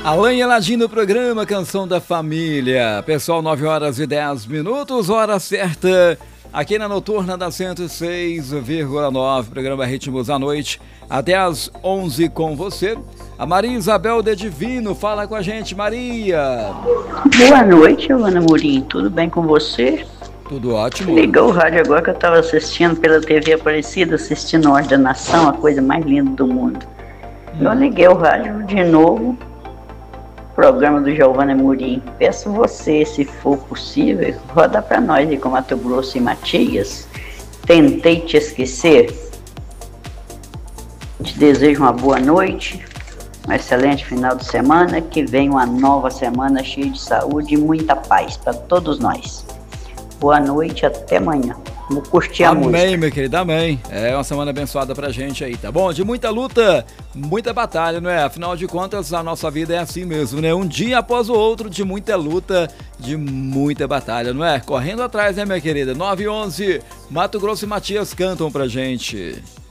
Alain Eladinho no programa Canção da Família. Pessoal, 9h10, hora certa, aqui na Noturna da 106,9, programa Ritmos à Noite, até às 11 com você. A Maria Isabel de Divino fala com a gente. Maria. Boa noite, Giovana Murim, tudo bem com você? Tudo ótimo. Ligou o rádio agora que eu estava assistindo pela TV Aparecida, assistindo Ordenação, a coisa mais linda do mundo. Eu liguei o rádio de novo, programa do Giovana Murim. Peço você, se for possível, roda para nós aí com Mato Grosso e Matias. Tentei te esquecer. Te desejo uma boa noite, um excelente final de semana, que venha uma nova semana cheia de saúde e muita paz para todos nós. Boa noite, até amanhã. Vamos curtir a música. Amém, meu querido, amém. É uma semana abençoada pra gente aí, tá bom? De muita luta, muita batalha, não é? Afinal de contas, a nossa vida é assim mesmo, né? Um dia após o outro, de muita luta, de muita batalha, não é? Correndo atrás, né, minha querida? 9h11, Mato Grosso e Matias cantam pra gente.